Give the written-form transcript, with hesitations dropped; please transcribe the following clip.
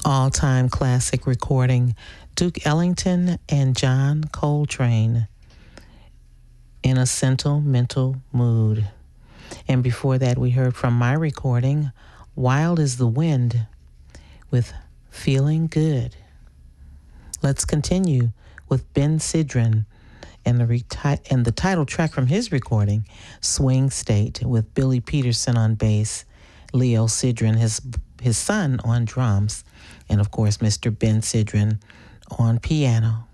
all-time classic recording, Duke Ellington and John Coltrane, In a Sentimental Mood. And before that, we heard from my recording, Wild is the Wind with Feeling Good. Let's continue with Ben Sidran and the title track from his recording, Swing State, with Billy Peterson on bass, Leo Sidran, his son, on drums, and of course, Mr. Ben Sidran on piano.